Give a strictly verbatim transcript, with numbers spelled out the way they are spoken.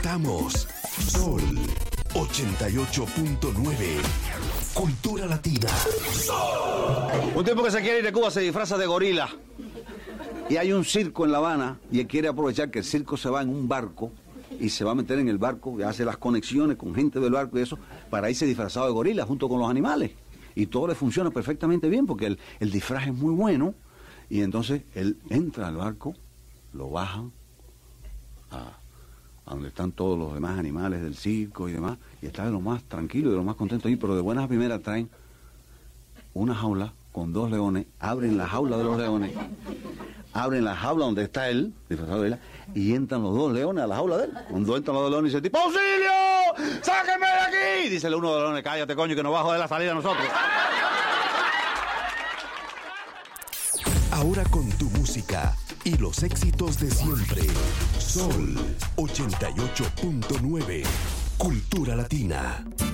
presentamos Sol ochenta y ocho punto nueve. Cultura Latina. Un tipo que se quiere ir de Cuba se disfraza de gorila. Y hay un circo en La Habana y él quiere aprovechar que el circo se va en un barco y se va a meter en el barco y hace las conexiones con gente del barco y eso para irse disfrazado de gorila junto con los animales. Y todo le funciona perfectamente bien porque el, el disfraz es muy bueno. Y entonces él entra al barco, lo bajan a, a donde están todos los demás animales del circo y demás, y está de lo más tranquilo y de lo más contento ahí, pero de buenas a primeras traen una jaula con dos leones, abren la jaula de los leones, abren la jaula donde está él, disfrazado de él, y entran los dos leones a la jaula de él. Cuando entran los dos leones, dice tipo, ¡auxilio! ¡Sáquenme de aquí! Dice uno de los leones, cállate coño que nos va a joder la salida a nosotros. Ahora con tu música y los éxitos de siempre. Sol ochenta y ocho punto nueve. Cultura Latina.